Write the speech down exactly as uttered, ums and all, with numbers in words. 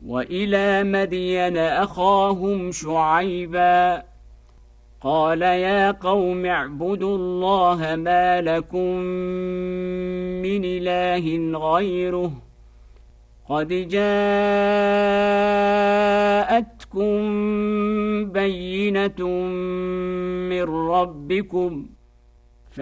وإلى مدين أخاهم شعيبا قال يا قوم اعبدوا الله ما لكم من إله غيره قد جاءتكم بينة من ربكم